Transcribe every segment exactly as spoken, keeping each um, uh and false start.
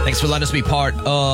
Thanks for letting us be part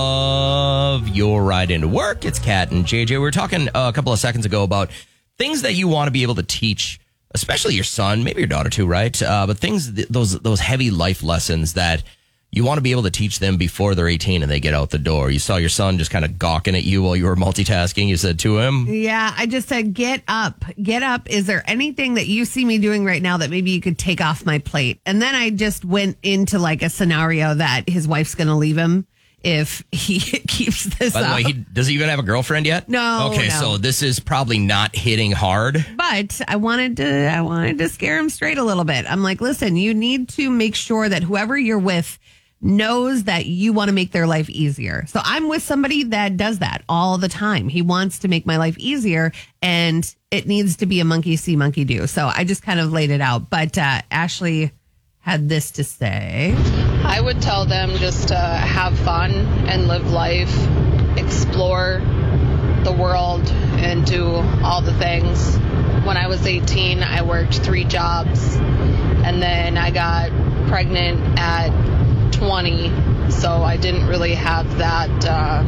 of your ride into work. It's Kat and J J. We were talking uh, a couple of seconds ago about things that you want to be able to teach, especially your son, maybe your daughter too, right? Uh, but things, those those heavy life lessons that you want to be able to teach them before they're eighteen and they get out the door. You saw your son just kind of gawking at you while you were multitasking. You said to him, yeah, I just said, get up, get up. Is there anything that you see me doing right now that maybe you could take off my plate? And then I just went into like a scenario that his wife's going to leave him if he keeps this by the up. way, he, does he even have a girlfriend yet? No. Okay, no. so this is probably not hitting hard. But I wanted to, I wanted to scare him straight a little bit. I'm like, listen, you need to make sure that whoever you're with knows that you want to make their life easier. So I'm with somebody that does that all the time. He wants to make my life easier, and it needs to be a monkey see, monkey do. So I just kind of laid it out. But uh, Ashley had this to say. I would tell them just to have fun and live life, explore the world, and do all the things. When I was eighteen, I worked three jobs, and then I got pregnant at twenty, so I didn't really have that uh,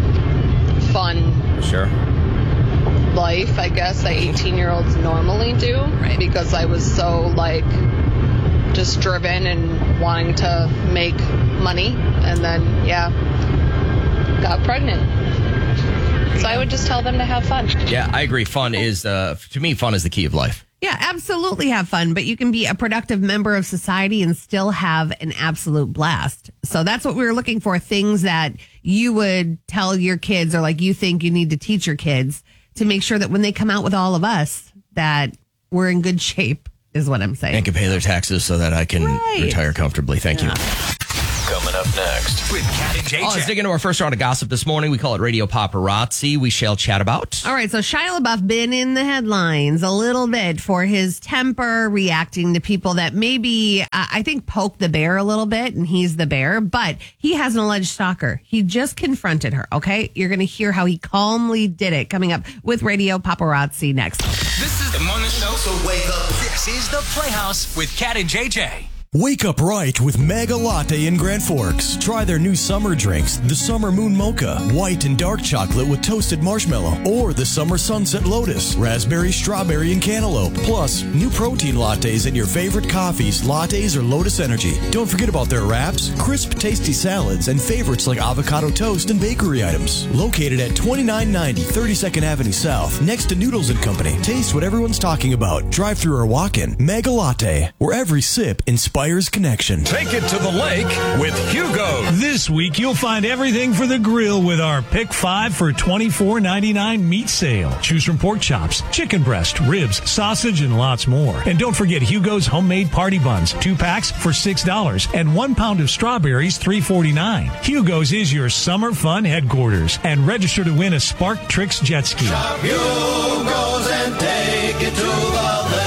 fun Sure. life, I guess, that eighteen-year-olds normally do, Right. because I was so, like, just driven and wanting to make money, and then, yeah, got pregnant. So I would just tell them to have fun. Yeah, I agree. Fun is, uh, to me, fun is the key of life. Yeah, absolutely have fun, but you can be a productive member of society and still have an absolute blast. So that's what we were looking for, things that you would tell your kids or like you think you need to teach your kids to make sure that when they come out with all of us, that we're in good shape, is what I'm saying. And can pay their taxes so that I can Right. retire comfortably. Thank Yeah. you. Coming up next with Kat and J J. Oh, let's dig into our first round of gossip this morning. We call it Radio Paparazzi. We shall chat about. All right, so Shia LaBeouf been in the headlines a little bit for his temper, reacting to people that maybe, uh, I think, poke the bear a little bit, and he's the bear, but he has an alleged stalker. He just confronted her, okay? You're going to hear how he calmly did it coming up with Radio Paparazzi next. This is the morning show, so wake up. This is the Playhouse with Kat and J J. Wake up right with Mega Latte in Grand Forks. Try their new summer drinks, the Summer Moon Mocha, white and dark chocolate with toasted marshmallow, or the Summer Sunset Lotus, raspberry, strawberry, and cantaloupe. Plus, new protein lattes and your favorite coffees, lattes, or Lotus Energy. Don't forget about their wraps, crisp, tasty salads, and favorites like avocado toast and bakery items. Located at twenty-nine ninety thirty-second Avenue South, next to Noodles and Company. Taste what everyone's talking about. Drive through or walk in. Mega Latte, where every sip inspires connection. Take it to the lake with Hugo. This week, you'll find everything for the grill with our Pick five for twenty-four ninety-nine meat sale. Choose from pork chops, chicken breast, ribs, sausage, and lots more. And don't forget Hugo's homemade party buns. Two packs for six dollars and one pound of strawberries, three forty-nine. Hugo's is your summer fun headquarters. And register to win a Spark Tricks jet ski. Shop Hugo's and take it to the lake.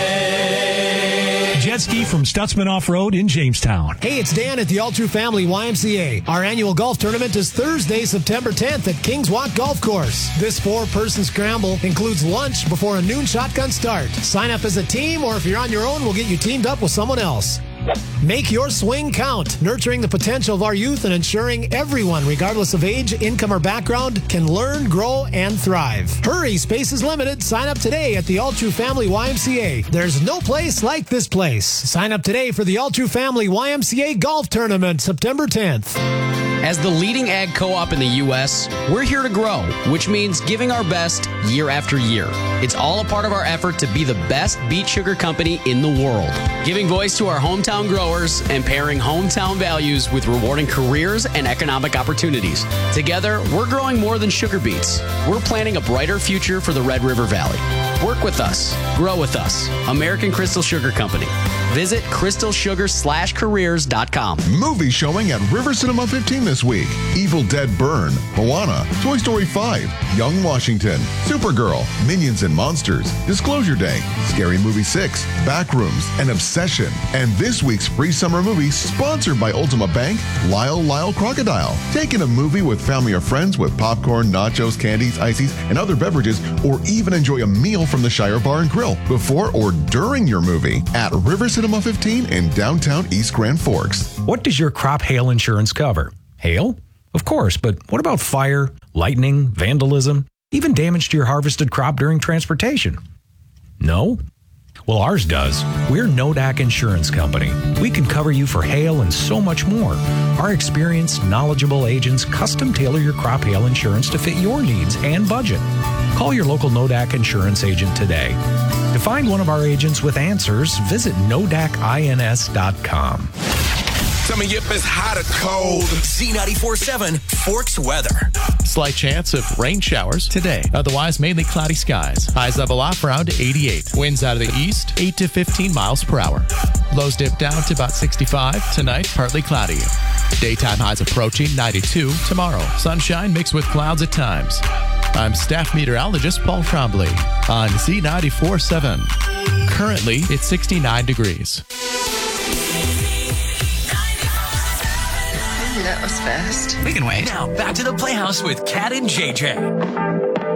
Jet ski from Stutzman Off-Road in Jamestown. Hey, it's Dan at the All True Family Y M C A. Our annual golf tournament is Thursday, September tenth at Kings Walk Golf Course. This four-person scramble includes lunch before a noon shotgun start. Sign up as a team, or if you're on your own, we'll get you teamed up with someone else. Make your swing count, nurturing the potential of our youth and ensuring everyone, regardless of age, income, or background, can learn, grow, and thrive. Hurry, space is limited. Sign up today at the All True Family Y M C A. There's no place like this place. Sign up today for the All True Family Y M C A Golf Tournament, September tenth. As the leading ag co-op in the U S, we're here to grow, which means giving our best year after year. It's all a part of our effort to be the best beet sugar company in the world, giving voice to our hometown growers and pairing hometown values with rewarding careers and economic opportunities. Together, we're growing more than sugar beets. We're planning a brighter future for the Red River Valley. Work with us. Grow with us. American Crystal Sugar Company. Visit crystal sugar slash careers dot com. Movie showing at River Cinema fifteen this week. Evil Dead Burn, Moana, Toy Story five, Young Washington, Supergirl, Minions and Monsters, Disclosure Day, Scary Movie six, Backrooms, and Obsession. And this week's free summer movie sponsored by Ultima Bank, Lyle Lyle Crocodile. Take in a movie with family or friends with popcorn, nachos, candies, ices, and other beverages, or even enjoy a meal from the Shire Bar and Grill before or during your movie at River Cinema fifteen in downtown East Grand Forks. What does your crop hail insurance cover? Hail? Of course, but what about fire, lightning, vandalism, even damage to your harvested crop during transportation? No? Well, ours does. We're Nodak Insurance Company. We can cover you for hail and so much more. Our experienced, knowledgeable agents custom tailor your crop hail insurance to fit your needs and budget. Call your local Nodak Insurance agent today. To find one of our agents with answers, visit nodak ins dot com. Tell me if it's hot or cold. Z ninety-four point seven Forks weather. Slight chance of rain showers today. Otherwise, mainly cloudy skies. Highs level off around eighty-eight. Winds out of the east, eight to fifteen miles per hour. Lows dip down to about sixty-five. Tonight, partly cloudy. Daytime highs approaching ninety-two. Tomorrow, sunshine mixed with clouds at times. I'm staff meteorologist Paul Trombley on Z ninety-four point seven. Currently, it's sixty-nine degrees. That was fast. We can wait. Now back to the Playhouse with Kat and J J.